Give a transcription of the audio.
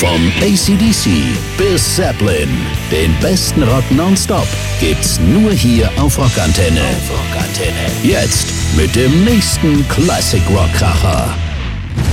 Vom AC/DC bis Zeppelin, den besten Rock nonstop gibt's nur hier auf Rockantenne. Jetzt mit dem nächsten Classic Rock Kracher.